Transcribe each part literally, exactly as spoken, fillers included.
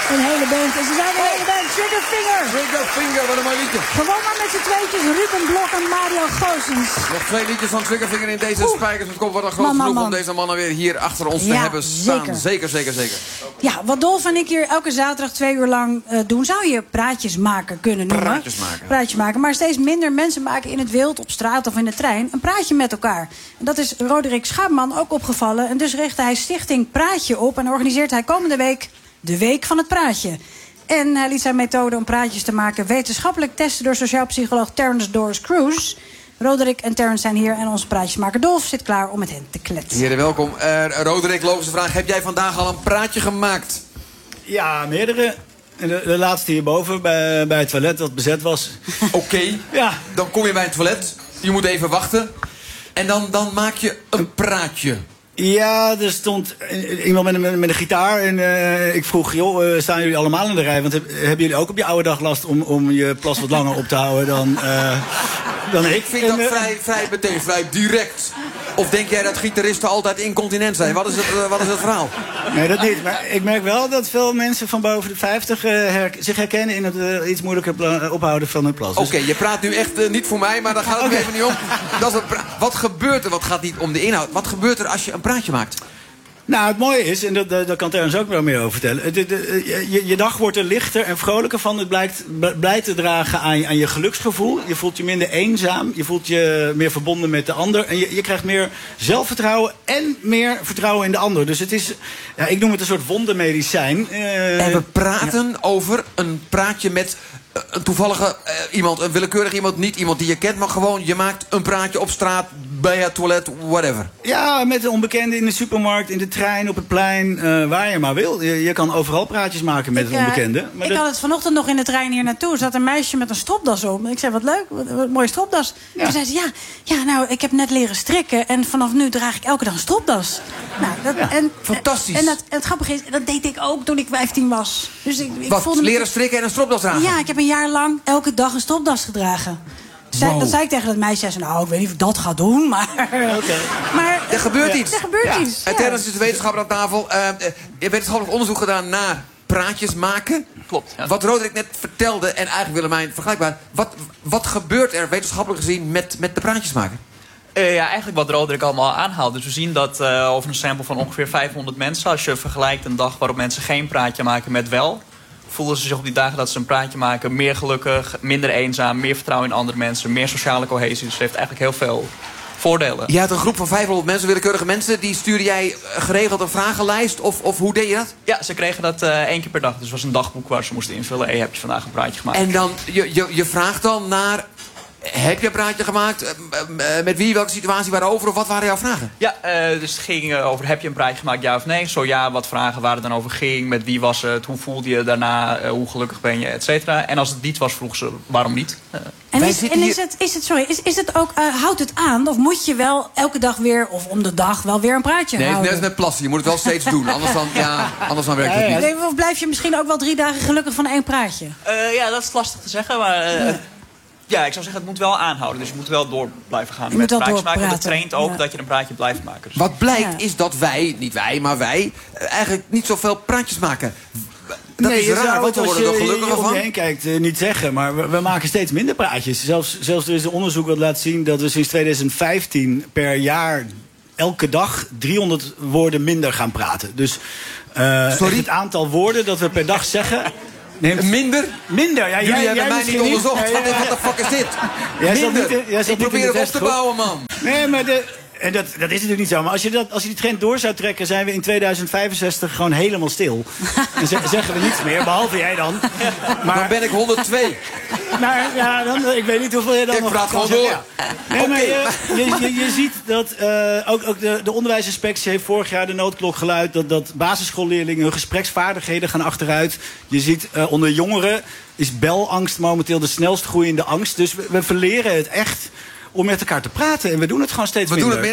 Een hele band. En ze zijn een hele band. Triggerfinger. Triggerfinger, wat een mooi liedje. Gewoon maar met z'n tweetjes. Ruben Blok en Mario Goossens. Nog twee liedjes van Triggerfinger in deze Oeh. Spijkers. Het komt wat een groot man, man, genoeg man. om deze mannen weer hier achter ons ja, te hebben staan. Zeker. zeker, zeker, zeker. Ja, wat Dolf en ik hier elke zaterdag twee uur lang uh, doen, zou je praatjes maken kunnen noemen. Praatjes maken. Praatjes maken. Maar steeds minder mensen maken in het wild, op straat of in de trein, een praatje met elkaar. En dat is Roderick Schaapman ook opgevallen. En dus richtte hij Stichting Praatje op en organiseert hij komende week de Week van het Praatje. En hij liet zijn methode om praatjes te maken wetenschappelijk testen door sociaal psycholoog Terence Doris Cruz. Roderick en Terence zijn hier en onze praatjesmaker Dolf zit klaar om met hen te kletsen. Heren, welkom. Uh, Roderick, logische vraag. Heb jij vandaag al een praatje gemaakt? Ja, meerdere. De, de laatste hierboven bij, bij het toilet dat bezet was. Oké. Okay. Ja. Dan kom je bij het toilet. Je moet even wachten. En dan, dan maak je een praatje. Ja, er stond iemand met een, met een gitaar en uh, ik vroeg, joh, uh, staan jullie allemaal in de rij? Want heb, hebben jullie ook op je oude dag last om, om je plas wat langer op te houden dan, uh, dan ik? Ik vind dat vrij, vrij meteen, vrij direct. Of denk jij dat gitaristen altijd incontinent zijn? Wat is het, uh, wat is het verhaal? Nee, dat niet. Maar ik merk wel dat veel mensen van boven de vijftig uh, her, zich herkennen in het uh, iets moeilijker ophouden van hun plas. Oké, okay, dus... je praat nu echt uh, niet voor mij, maar daar gaat het okay. even niet om. Dat is een wat gebeurt er? Wat gaat niet om de inhoud? Wat gebeurt er als je een praatje maakt? Nou, het mooie is, en daar dat kan Terence ook wel meer over vertellen. De, de, je, je dag wordt er lichter en vrolijker van. Het blijkt bij te dragen aan, aan je geluksgevoel. Je voelt je minder eenzaam. Je voelt je meer verbonden met de ander. En je, je krijgt meer zelfvertrouwen en meer vertrouwen in de ander. Dus het is, ja, ik noem het een soort wondermedicijn. Uh, en we praten ja. over een praatje met een toevallige uh, iemand, een willekeurig iemand, niet iemand die je kent, maar gewoon je maakt een praatje op straat, bij het toilet, whatever. Ja, met een onbekende in de supermarkt, in de trein, op het plein, uh, waar je maar wil. Je, je kan overal praatjes maken met ik, een onbekende. Maar ik dat... had het vanochtend nog in de trein hier naartoe. Er zat een meisje met een stropdas om. Ik zei, wat leuk, wat, wat een mooie stropdas. Ja. Toen zei ze, ja, ja, nou, ik heb net leren strikken en vanaf nu draag ik elke dag een stropdas. Nou, dat, ja, en, fantastisch. En, dat, en het grappige is, dat deed ik ook toen ik vijftien was. Dus ik, ik wat, voelde leren me... strikken en een stropdas dragen? Ja, ik heb een jaar lang elke dag een stropdas gedragen. Zij, wow. Dat zei ik tegen dat meisje. Zei, nou, ik weet niet of ik dat ga doen, maar... Okay. maar er gebeurt ja. iets. Er gebeurt ja. iets. En Terence is de wetenschapper aan tafel. Uh, je hebt wetenschappelijk onderzoek gedaan naar praatjes maken. Klopt. Ja. Wat Roderick net vertelde, en eigenlijk Willemijn vergelijkbaar. Wat, wat gebeurt er wetenschappelijk gezien met, met de praatjes maken? Uh, ja, eigenlijk wat Roderick allemaal aanhaalt. Dus we zien dat uh, over een sample van ongeveer vijfhonderd mensen... als je vergelijkt een dag waarop mensen geen praatje maken met wel... voelen ze zich op die dagen dat ze een praatje maken meer gelukkig, minder eenzaam, meer vertrouwen in andere mensen, meer sociale cohesie. Dus het heeft eigenlijk heel veel voordelen. Je had een groep van vijfhonderd mensen, willekeurige mensen. Die stuurde jij geregeld een vragenlijst? Of, of hoe deed je dat? Ja, ze kregen dat uh, één keer per dag. Dus het was een dagboek waar ze moesten invullen. Hey, heb je vandaag een praatje gemaakt? En dan, je, je, je vraagt dan naar... Heb je een praatje gemaakt? Uh, uh, met wie, welke situatie, waarover? Of wat waren jouw vragen? Ja, uh, dus het ging uh, over heb je een praatje gemaakt, ja of nee? Zo ja, wat vragen waar het dan over ging? Met wie was het? Hoe voelde je daarna? Uh, hoe gelukkig ben je? Et cetera. En als het niet was, vroeg ze waarom niet? Uh, en is, en is, het, is het, sorry, is, is het ook, uh, houdt het aan? Of moet je wel elke dag weer, of om de dag, wel weer een praatje nee, houden? Nee, net met plassen. Je moet het wel steeds doen. Anders dan, ja, anders dan werkt het niet. Nee, of blijf je misschien ook wel drie dagen gelukkig van één praatje? Uh, ja, dat is lastig te zeggen, maar... Uh, ja. Ja, ik zou zeggen, het moet wel aanhouden. Dus je moet wel door blijven gaan je met praatjes maken. Want het traint ook ja. dat je een praatje blijft maken. Dus. Wat blijkt ja. is dat wij, niet wij, maar wij... eigenlijk niet zoveel praatjes maken. Dat nee, is je raar, zou want we worden er gelukkiger van. van. Als je heen kijkt, uh, niet zeggen, maar we, we maken steeds minder praatjes. Zelfs, zelfs er is een onderzoek dat laat zien dat we sinds twintig vijftien per jaar... elke dag driehonderd woorden minder gaan praten. Dus uh, het aantal woorden dat we per dag zeggen... Neemt... Minder? Minder, ja. Jullie jij, hebben jij mij niet onderzocht. Nee, wat de fuck is dit? Jij Minder. Niet, jij ik probeer het op te bouwen, man. Nee, maar de, en dat, dat is natuurlijk niet zo. Maar als je, dat, als je die trend door zou trekken... zijn we in tweeduizend vijfenzestig gewoon helemaal stil. Dan zeg, zeggen we niets meer, behalve jij dan. Maar, dan ben ik honderdtwee. Maar ja, dan, ik weet niet hoeveel je dan ik nog... Ik praat gewoon door. Ja. Nee, maar je, je, je, je ziet dat uh, ook, ook de, de onderwijsinspectie heeft vorig jaar de noodklok geluid... dat, dat basisschoolleerlingen hun gespreksvaardigheden gaan achteruit. Je ziet uh, onder jongeren is belangst momenteel de snelst groeiende angst. Dus we, we verleren het echt om met elkaar te praten. En we doen het gewoon steeds we minder. We doen het minder.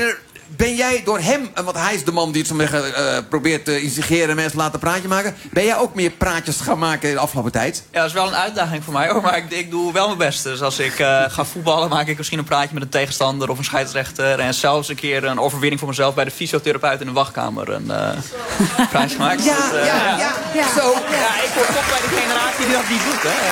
ben jij door hem, want hij is de man die het zo zeggen, uh, probeert te instigeren en mensen te laten praatje maken. Ben jij ook meer praatjes gaan maken in de afgelopen tijd? Ja, dat is wel een uitdaging voor mij hoor, maar ik, ik doe wel mijn best. Dus als ik uh, ga voetballen, maak ik misschien een praatje met een tegenstander of een scheidsrechter. En zelfs een keer een overwinning voor mezelf bij de fysiotherapeut in de wachtkamer een uh, praatje maken. Ja, dat, uh, ja, ja, ja, ja. Zo. Ja, ik hoor toch bij de generatie die dat niet doet, hè.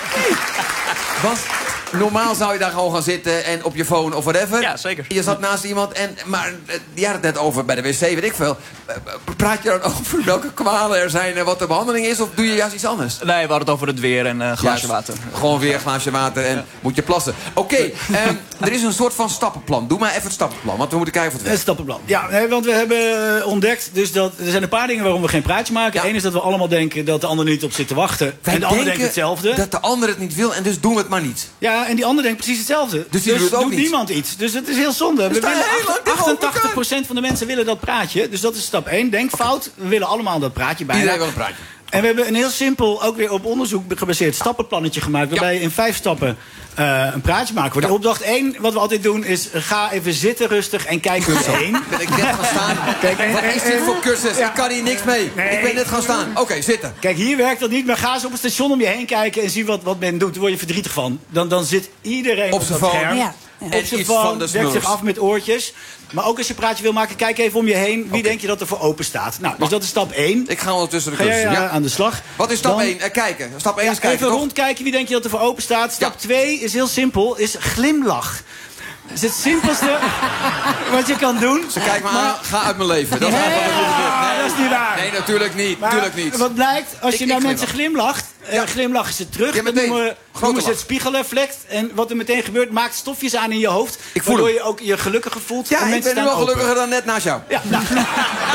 Was, normaal zou je daar gewoon gaan zitten en op je phone of whatever. Ja, zeker. Je zat naast iemand en, maar die had het net over bij de wc, weet ik veel. Praat je dan over welke kwalen er zijn en wat de behandeling is? Of doe je juist iets anders? Nee, we hadden het over het weer en een uh, glaasje Juist. water. Gewoon weer een glaasje water en ja. moet je plassen. Oké, okay, um, er is een soort van stappenplan. Doe maar even het stappenplan, want we moeten kijken of het werkt. Het stappenplan. Ja, nee, want we hebben ontdekt dus dat er zijn een paar dingen waarom we geen praatje maken. Eén ja. is dat we allemaal denken dat de ander niet op zit te wachten. Wij en de ander denkt hetzelfde. Dat de ander het niet wil en dus doen we het maar niet. Ja, en die ander denkt precies hetzelfde. Dus die dus doet het ook doet niet. niemand iets. Dus het is heel zonde. We willen achtentachtig procent van de mensen willen dat praatje. Dus dat is stap één. Denk fout. We willen allemaal dat praatje bijna. Iedereen wil een praatje. En we hebben een heel simpel, ook weer op onderzoek gebaseerd stappenplannetje gemaakt. Waarbij ja. je in vijf stappen uh, een praatje maken. Ja. Opdracht één, wat we altijd doen, is ga even zitten rustig en kijk eens heen. Ben ik net gaan staan? Kijk, en, wat is dit voor cursus? Ja. Ik kan hier niks mee. Nee. Ik ben net gaan staan. Oké, okay, zitten. Kijk, hier werkt dat niet. Maar ga eens op het station om je heen kijken en zie wat, wat men doet. Daar word je verdrietig van. Dan, dan zit iedereen op, op zijn scherm. Ja. Ja. Op zijn phone, dekt zich af met oortjes. Maar ook als je een praatje wil maken, kijk even om je heen. Wie okay. denk je dat er voor open staat? Nou, dus dat is stap één. Ik ga ondertussen de cursus. Ga jij, ja, ja. aan de slag. Wat is stap één? Uh, kijken. Stap één ja, is kijken. Even toch? rondkijken, wie denk je dat er voor open staat? Stap twee ja. is heel simpel, is glimlach. Dat is het simpelste wat je kan doen. Ze kijkt me maar... aan, ga uit mijn leven. Dat is, nee, nee, dat is niet waar. Nee, natuurlijk niet. Maar natuurlijk niet. Wat blijkt, als je ik, naar ik mensen glimlacht, ja. uh, glimlachen ze terug. Ja, dat noemen we, noemen ze het spiegeleffect. En wat er meteen gebeurt, maakt stofjes aan in je hoofd. Ik voel waardoor hem. je ook je gelukkiger voelt. Ja, ik ben nu wel gelukkiger open. dan net naast jou. Ja, nou. ja.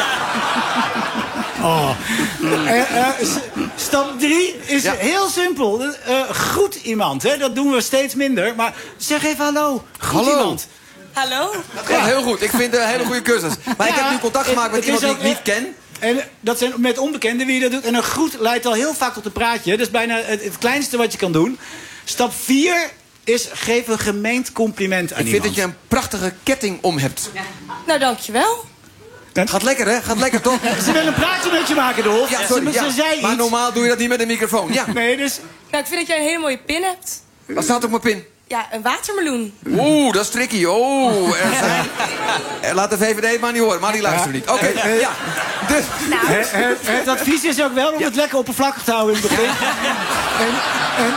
Oh. Uh, uh, stap drie is ja. heel simpel. Uh, groet iemand, hè? Dat doen we steeds minder. Maar zeg even hallo. Groet hallo. iemand. Hallo? Dat gaat ja. heel goed. Ik vind het een hele goede cursus. Maar ja, ik heb nu contact gemaakt met iemand die ik niet ken. En dat zijn met onbekenden wie je dat doet. En een groet leidt al heel vaak tot een praatje. Dat is bijna het, het kleinste wat je kan doen. Stap vier is geef een gemeend compliment aan ik iemand. Ik vind dat je een prachtige ketting om hebt. Ja. Nou, dankjewel. Het gaat lekker, hè? Gaat lekker, toch? Ze willen een praatje met je maken, Dolf. Ja, sorry. Ze, Ja. ze zei maar iets. normaal doe je dat niet met een microfoon. Ja. Nee, dus... Nou, ik vind dat jij een hele mooie pin hebt. Wat staat op mijn pin? Ja, een watermeloen. Oeh, dat is tricky. Oeh, er zijn... Laat de V V D maar niet horen, maar die luisteren niet. Oké, okay. ja. Dus... Nou. Het, het, het advies is ook wel om ja. het lekker oppervlakkig te houden in het begin. en, en,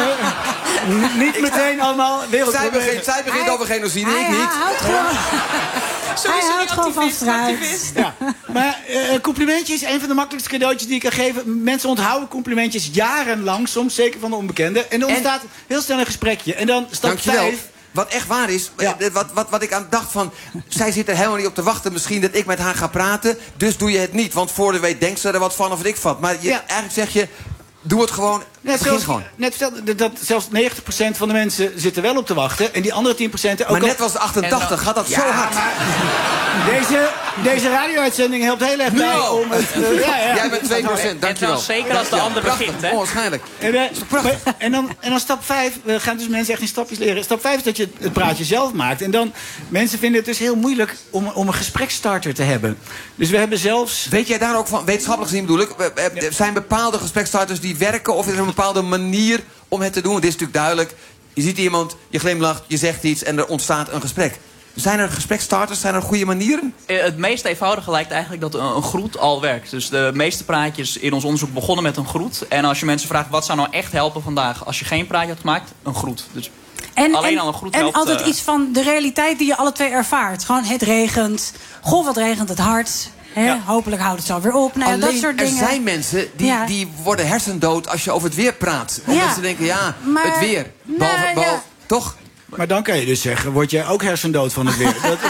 uh, niet meteen allemaal wereldproblemen. Zij begint, zij begint hij, over genocide, ik niet. Hij houdt gewoon, hij houdt gewoon van strijd. Ja. Maar uh, een complimentje is een van de makkelijkste cadeautjes die ik kan geven. Mensen onthouden complimentjes jarenlang, soms zeker van de onbekenden. En er ontstaat en, heel snel een gesprekje. En dan stap vijf... Wat echt waar is, ja. wat, wat, wat ik aan dacht van... zij zit er helemaal niet op te wachten misschien dat ik met haar ga praten. Dus doe je het niet, want voor de weet denkt ze er wat van of wat ik van. Maar je, ja. eigenlijk zeg je, doe het gewoon, net begin gewoon. Net vertelde dat zelfs negentig procent van de mensen zitten wel op te wachten. En die andere tien procent ook Maar net al... was het achtentachtig, dan, gaat dat ja, zo hard. Deze, deze radio-uitzending helpt heel erg bij no. om het... Uh, ja, ja. Jij bent twee procent, dankjewel. Zeker als de ander begint, hè? Onwaarschijnlijk. En, uh, maar, en, dan, en dan stap vijf, we gaan dus mensen echt in stapjes leren. Stap vijf is dat je het praatje zelf maakt. En dan, mensen vinden het dus heel moeilijk om, om een gespreksstarter te hebben. Dus we hebben zelfs... Weet jij daar ook van, wetenschappelijk gezien bedoel ik... Er zijn bepaalde gespreksstarters die werken of is er een bepaalde manier om het te doen? Dit is natuurlijk duidelijk. Je ziet iemand, je glimlacht, je zegt iets en er ontstaat een gesprek. Zijn er gespreksstarters? Zijn er goede manieren? Het meest eenvoudige lijkt eigenlijk dat een groet al werkt. Dus de meeste praatjes in ons onderzoek begonnen met een groet. En als je mensen vraagt wat zou nou echt helpen vandaag als je geen praatje had gemaakt, een groet. Dus en, alleen en, al een groet en helpt. En altijd uh, iets van de realiteit die je alle twee ervaart. Gewoon het regent. Goh, wat regent het hard. He, ja. Hopelijk houdt het zo weer op. Nou, Alleen, dat soort dingen. er zijn mensen die, ja. die worden hersendood als je over het weer praat. Omdat ja. ze denken, ja, maar, het weer. Behalve, nou, behalve, ja. toch? Maar dan kan je dus zeggen, word jij ook hersendood van het weer. Dat,